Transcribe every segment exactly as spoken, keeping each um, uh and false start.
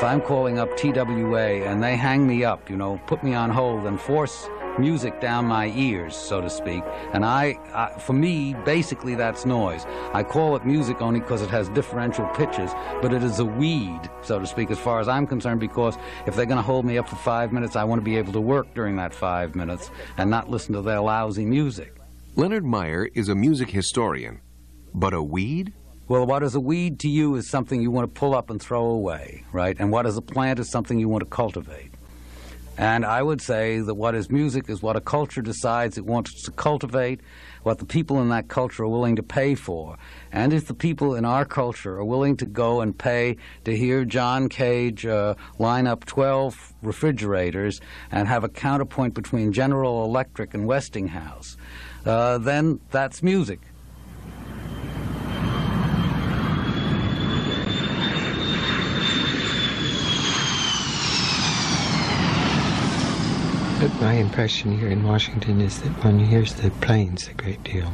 if I'm calling up T W A and they hang me up, you know, put me on hold and force music down my ears, so to speak, and I, I for me, basically that's noise. I call it music only because it has differential pitches, but it is a weed, so to speak, as far as I'm concerned, because if they're going to hold me up for five minutes, I want to be able to work during that five minutes and not listen to their lousy music. Leonard Meyer is a music historian, but a weed? Well, what is a weed to you is something you want to pull up and throw away, right? And what is a plant is something you want to cultivate. And I would say that what is music is what a culture decides it wants to cultivate, what the people in that culture are willing to pay for. And if the people in our culture are willing to go and pay to hear John Cage uh, line up twelve refrigerators and have a counterpoint between General Electric and Westinghouse, uh, then that's music. But my impression here in Washington is that one hears the planes a great deal.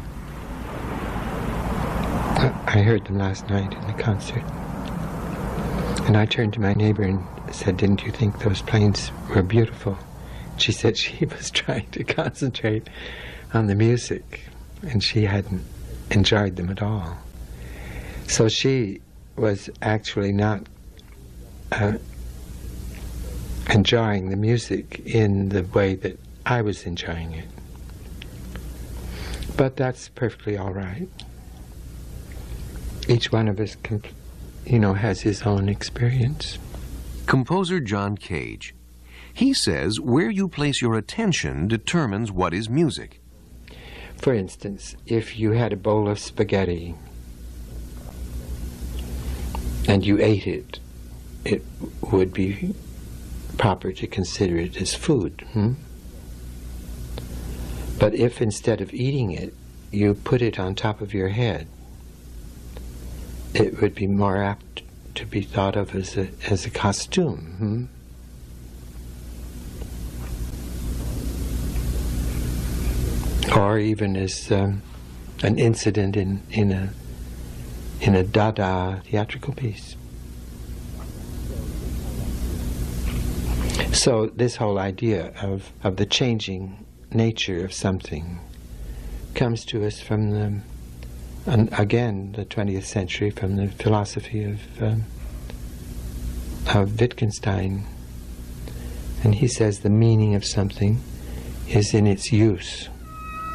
I heard them last night in the concert. And I turned to my neighbor and said, "Didn't you think those planes were beautiful?" She said she was trying to concentrate on the music, and she hadn't enjoyed them at all. So she was actually not uh, enjoying the music in the way that I was enjoying it. But that's perfectly all right. Each one of us, you know, has his own experience. Composer John Cage. He says where you place your attention determines what is music. For instance, if you had a bowl of spaghetti and you ate it, it would be proper to consider it as food. Hmm? But if instead of eating it, you put it on top of your head, it would be more apt to be thought of as a, as a costume. Hmm? Or even as um, an incident in, in a in a Dada theatrical piece. So this whole idea of, of the changing nature of something comes to us from the, and again, the twentieth century, from the philosophy of, um, of Wittgenstein. And he says the meaning of something is in its use.